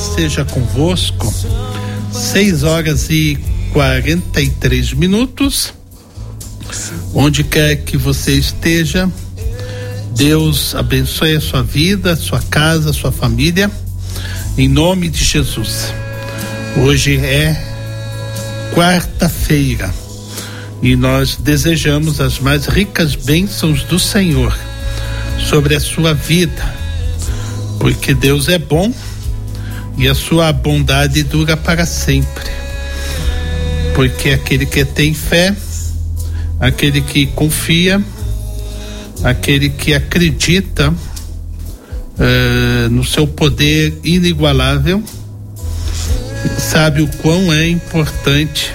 seja convosco. 6h43. Onde quer que você esteja, Deus abençoe a sua vida, a sua casa, a sua família, em nome de Jesus. Hoje é quarta-feira e nós desejamos as mais ricas bênçãos do Senhor sobre a sua vida, porque Deus é bom e a sua bondade dura para sempre. Porque aquele que tem fé, aquele que confia, aquele que acredita no seu poder inigualável, sabe o quão é importante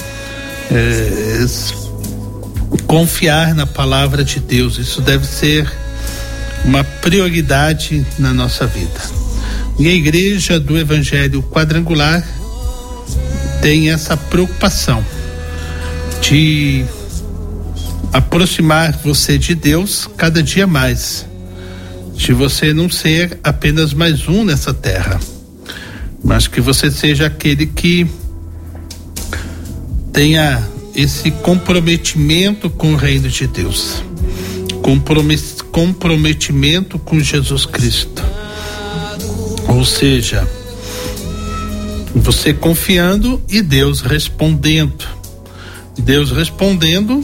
confiar na palavra de Deus. Isso deve ser uma prioridade na nossa vida. E a Igreja do Evangelho Quadrangular tem essa preocupação de aproximar você de Deus cada dia mais, de você não ser apenas mais um nessa terra, mas que você seja aquele que tenha esse comprometimento com o reino de Deus, comprometimento com Jesus Cristo. Ou seja, você confiando e Deus respondendo. Deus respondendo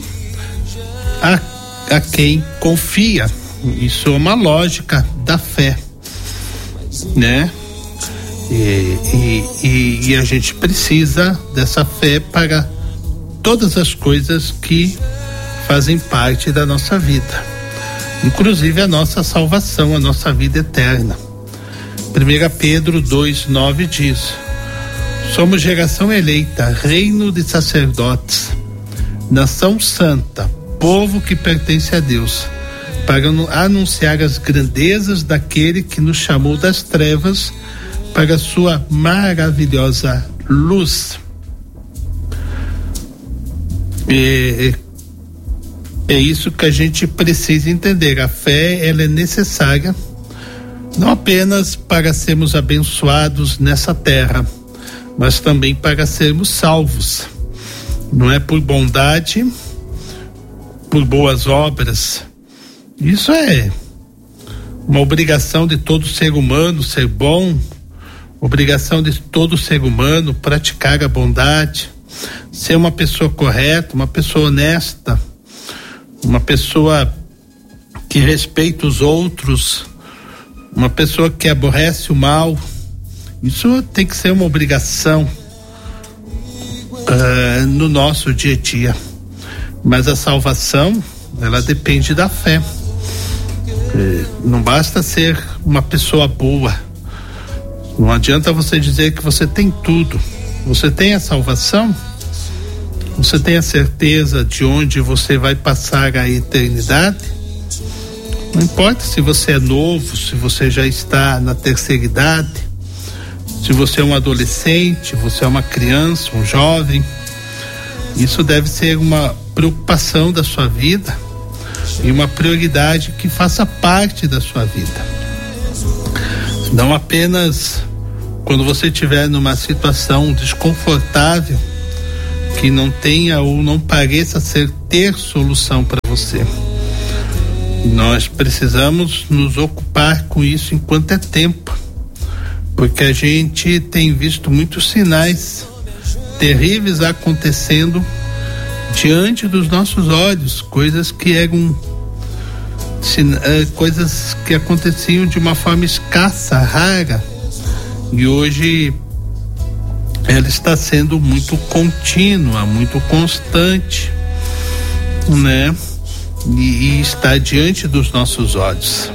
a quem confia. Isso é uma lógica da fé, né? E a gente precisa dessa fé para todas as coisas que fazem parte da nossa vida, inclusive a nossa salvação, a nossa vida eterna. 1 Pedro 2:9 diz: somos geração eleita, reino de sacerdotes, nação santa, povo que pertence a Deus, para anunciar as grandezas daquele que nos chamou das trevas para a sua maravilhosa luz. É isso que a gente precisa entender. A fé, ela é necessária não apenas para sermos abençoados nessa terra, mas também para sermos salvos. Não é por bondade, por boas obras. Isso é uma obrigação de todo ser humano ser bom, obrigação de todo ser humano praticar a bondade, ser uma pessoa correta, uma pessoa honesta, uma pessoa que respeita os outros, uma pessoa que aborrece o mal. Isso tem que ser uma obrigação no nosso dia a dia. Mas a salvação, ela depende da fé. Não basta ser uma pessoa boa. Não adianta você dizer que você tem tudo. Você tem a salvação, você tem a certeza de onde você vai passar a eternidade. Não importa se você é novo, se você já está na terceira idade, se você é um adolescente, você é uma criança, um jovem. Isso deve ser uma preocupação da sua vida e uma prioridade que faça parte da sua vida. Não apenas quando você estiver numa situação desconfortável que não tenha ou não pareça ter solução para você. Nós precisamos nos ocupar com isso enquanto é tempo, porque a gente tem visto muitos sinais terríveis acontecendo diante dos nossos olhos, coisas que aconteciam de uma forma escassa, rara, e hoje ela está sendo muito contínua, muito constante, né? E está diante dos nossos olhos.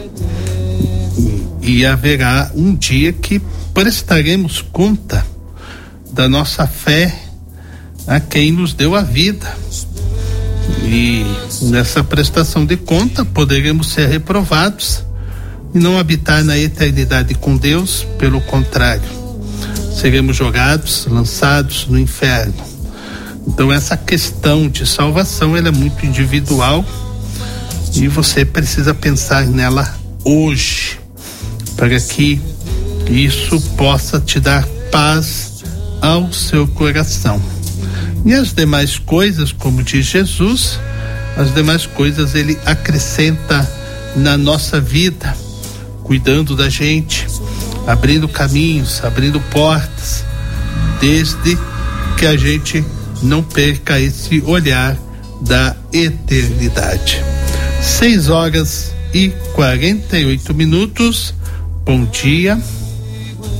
E haverá um dia que prestaremos conta da nossa fé a quem nos deu a vida. E nessa prestação de conta poderemos ser reprovados e não habitar na eternidade com Deus. Pelo contrário, seremos jogados, lançados no inferno. Então essa questão de salvação, ela é muito individual e você precisa pensar nela hoje, para que isso possa te dar paz ao seu coração. E as demais coisas, como diz Jesus, as demais coisas ele acrescenta na nossa vida, cuidando da gente, abrindo caminhos, abrindo portas, desde que a gente não perca esse olhar da eternidade. 6 horas e 48 minutos. Bom dia.